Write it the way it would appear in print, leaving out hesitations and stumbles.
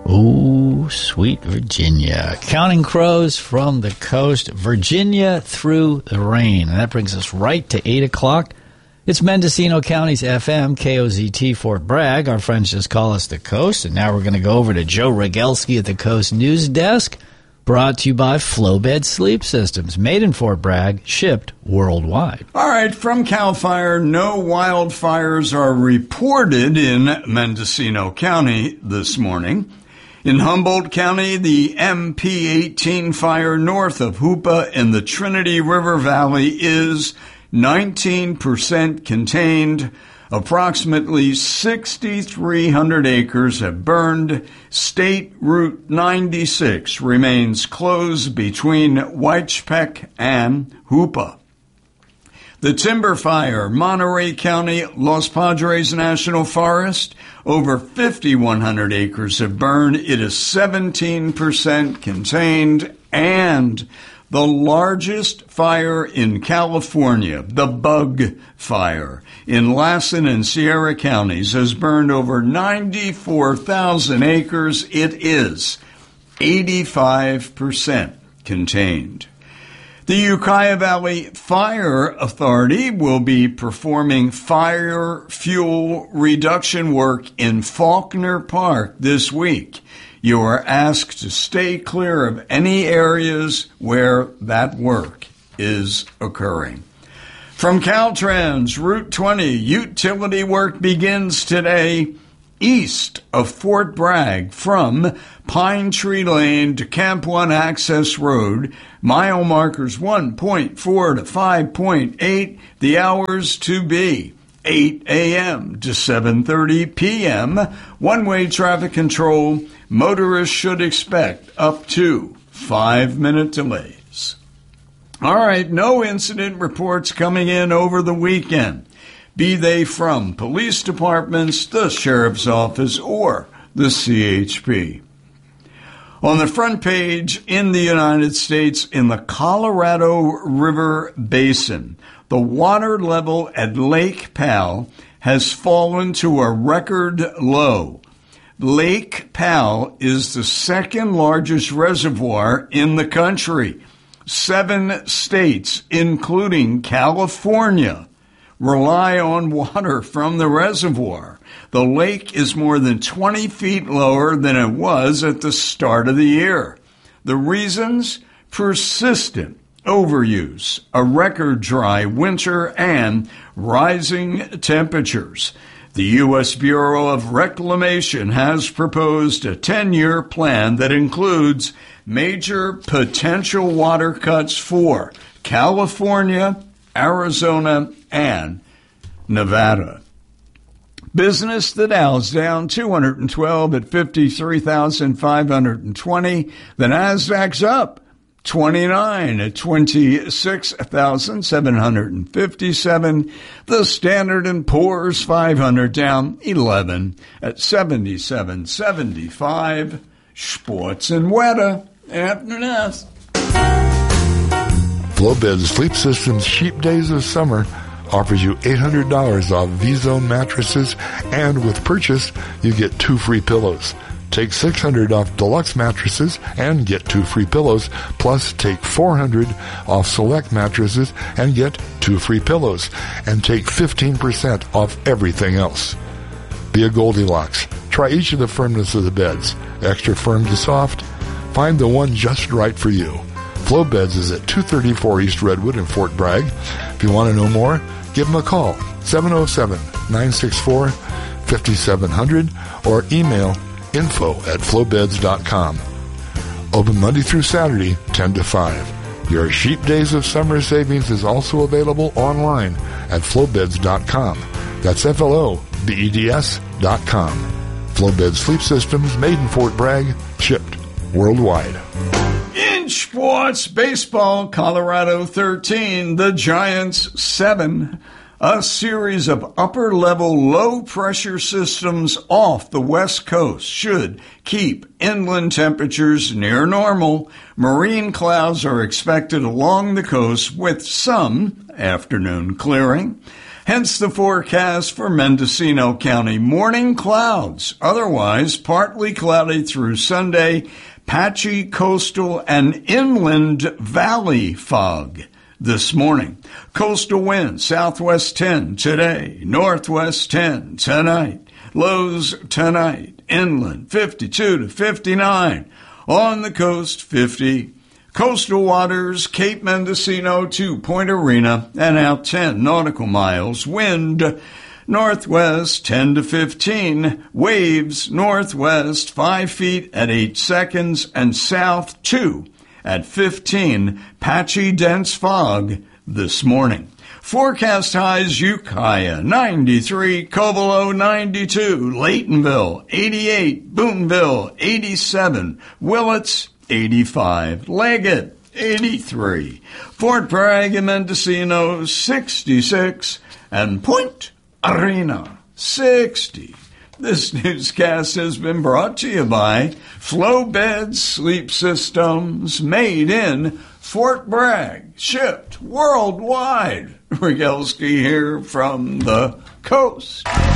Oh, sweet Virginia. Counting crows from the coast, Virginia through the rain. And that brings us right to 8 o'clock. It's Mendocino County's FM, KOZT, Fort Bragg. Our friends just call us the Coast. And now we're going to go over to Joe Rogelski at the Coast News Desk. Brought to you by Flowbed Sleep Systems. Made in Fort Bragg, shipped worldwide. All right, from CAL FIRE, no wildfires are reported in Mendocino County this morning. In Humboldt County, the MP18 fire north of Hoopa in the Trinity River Valley is 19% contained. Approximately 6,300 acres have burned. State Route 96 remains closed between Whitechpec and Hoopa. The timber fire, Monterey County, Los Padres National Forest, over 5,100 acres have burned. It is 17% contained. And the largest fire in California, the Bug Fire, in Lassen and Sierra counties has burned over 94,000 acres. It is 85% contained. The Ukiah Valley Fire Authority will be performing fire fuel reduction work in Faulkner Park this week. You are asked to stay clear of any areas where that work is occurring. From Caltrans, Route 20, utility work begins today east of Fort Bragg from Pine Tree Lane to Camp 1 Access Road. Mile markers 1.4 to 5.8. The hours to be 8 a.m. to 7:30 p.m. One-way traffic control. Motorists should expect up to 5-minute delays. All right, no incident reports coming in over the weekend, be they from police departments, the sheriff's office, or the CHP. On the front page in the United States, in the Colorado River Basin, the water level at Lake Powell has fallen to a record low. Lake Powell is the second largest reservoir in the country. 7 states, including California, rely on water from the reservoir. The lake is more than 20 feet lower than it was at the start of the year. The reasons? Persistent overuse, a record dry winter, and rising temperatures. The U.S. Bureau of Reclamation has proposed a 10-year plan that includes major potential water cuts for California, Arizona, and Nevada. Business, the Dow's down 212 at 53,520. The Nasdaq's up 29 at 26,757. The Standard & Poor's 500 down 11 at 77.75. Sports and weather after this. Flowbed Sleep Systems Sheep Days of Summer offers you $800 off V-Zone mattresses, and with purchase, you get 2 free pillows. Take $600 off deluxe mattresses and get 2 free pillows, plus take $400 off select mattresses and get 2 free pillows, and take 15% off everything else. Be a Goldilocks. Try each of the firmness of the beds. Extra firm to soft. Find the one just right for you. Flowbeds is at 234 East Redwood in Fort Bragg. If you want to know more, give them a call, 707-964-5700, or email info@flowbeds.com. Open Monday through Saturday, 10 to 5. Your Sheep Days of Summer Savings is also available online at flowbeds.com. That's FLOBEDS.com. Flowbed Sleep Systems, made in Fort Bragg, shipped worldwide. In sports, baseball, Colorado 13, the Giants 7. A series of upper-level low-pressure systems off the West Coast should keep inland temperatures near normal. Marine clouds are expected along the coast with some afternoon clearing. Hence the forecast for Mendocino County. Morning clouds, otherwise partly cloudy through Sunday. Patchy coastal and inland valley fog this morning. Coastal winds, southwest 10 today, northwest 10 tonight. Lows tonight, inland 52 to 59. On the coast, 50. Coastal waters, Cape Mendocino to Point Arena, and out 10 nautical miles. Wind, northwest 10 to 15. Waves, northwest 5 feet at 8 seconds, and south 2 at 15. Patchy dense fog this morning. Forecast highs, Ukiah 93, Covelo 92, Laytonville 88, Boonville 87, Willits 85, Leggett 83, Fort Bragg and Mendocino 66, and Point Arena 60. This newscast has been brought to you by Flow Beds Sleep Systems, made in Fort Bragg, shipped worldwide. Rogalski here from the coast.